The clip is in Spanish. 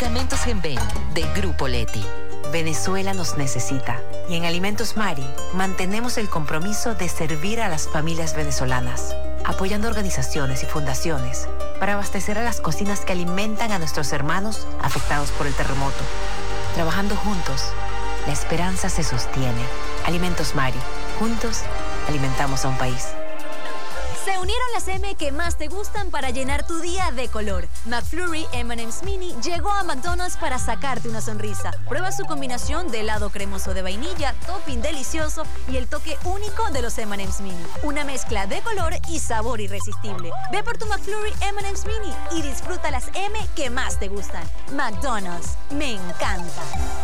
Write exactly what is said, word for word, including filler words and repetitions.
Medicamentos Genven de Grupo Leti. Venezuela nos necesita y en Alimentos Mari mantenemos el compromiso de servir a las familias venezolanas, apoyando organizaciones y fundaciones para abastecer a las cocinas que alimentan a nuestros hermanos afectados por el terremoto. Trabajando juntos, la esperanza se sostiene. Alimentos Mari, juntos alimentamos a un país. Se unieron las M que más te gustan para llenar tu día de color. McFlurry eme and eme's Mini llegó a McDonald's para sacarte una sonrisa. Prueba su combinación de helado cremoso de vainilla, topping delicioso y el toque único de los eme and eme's Mini. Una mezcla de color y sabor irresistible. Ve por tu McFlurry eme and eme's Mini y disfruta las M que más te gustan. McDonald's, me encanta.